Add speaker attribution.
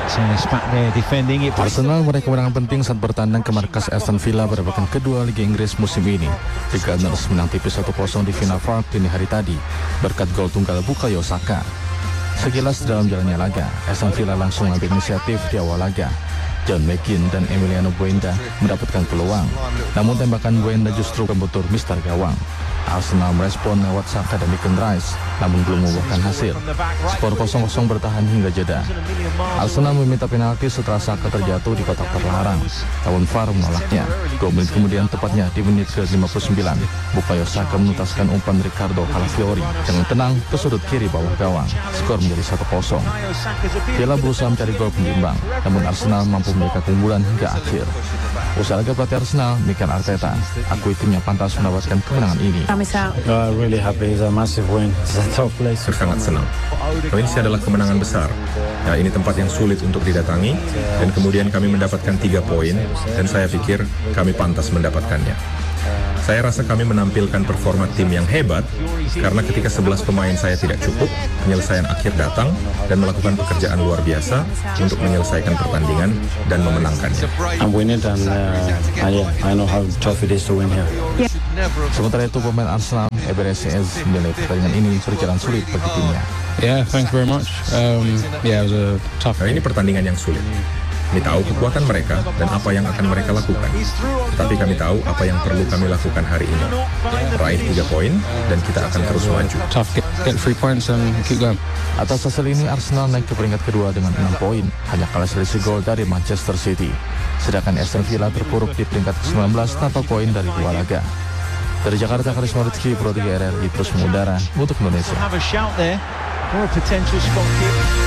Speaker 1: Arsenal meraih kemenangan penting saat bertandang ke markas Aston Villa pada pekan kedua Liga Inggris musim ini. The Gunners menang tipis 1-0 di Villa Park dini hari tadi berkat gol tunggal Bukayo Saka. Sekilas dalam jalannya laga, Aston Villa langsung ambil inisiatif di awal laga. John McGinn dan Emiliano Buenda mendapatkan peluang, namun tembakan Buenda justru membentur mister gawang. Arsenal merespon lewat Saka dan Declan Rice, namun belum membuahkan hasil. Skor 0-0 bertahan hingga jeda. Arsenal meminta penalti setelah Saka terjatuh di kotak terlarang, namun VAR menolaknya. 2 menit kemudian, tepatnya di menit ke-59, Bukayo Saka menuntaskan umpan Ricardo Calafiori dengan tenang ke sudut kiri bawah gawang. Skor menjadi 1-0. Villa berusaha mencari gol penyimbang, namun Arsenal mampu menjaga keunggulan hingga akhir. Usai laga, pelatih Arsenal, Mikel Arteta, akui timnya pantas mendapatkan kemenangan ini.
Speaker 2: Really happy. It's a massive win. It's a tough place.
Speaker 3: Sangat senang. Ini adalah kemenangan besar. Ya, ini tempat yang sulit untuk didatangi, dan kemudian kami mendapatkan 3 poin, dan saya pikir kami pantas mendapatkannya. Saya rasa kami menampilkan performa tim yang hebat, karena ketika 11 pemain saya tidak cukup, penyelesaian akhir datang dan melakukan pekerjaan luar biasa untuk menyelesaikan pertandingan dan memenangkannya.
Speaker 2: I'm winning and I know how tough it is to win here.
Speaker 1: Sementara itu, pemain Arsenal Eberechieze menilai pertandingan ini berjalan sulit bagi timnya.
Speaker 2: Yeah, thanks very much. It was a tough.
Speaker 3: Ini pertandingan yang sulit. Kami tahu kekuatan mereka dan apa yang akan mereka lakukan. Tetapi kami tahu apa yang perlu kami lakukan hari ini. Raih 3 poin dan kita akan terus maju.
Speaker 2: Tough. Get 3 points and keep going.
Speaker 1: Atas hasil ini, Arsenal naik ke peringkat kedua dengan 6 poin, hanya kalah selisih gol dari Manchester City. Sedangkan Aston Villa terpuruk di peringkat ke-19 tanpa poin dari 2 laga. Dari Jakarta, Karisma Rizky, Pro 3 RRI terus mengudara untuk Indonesia.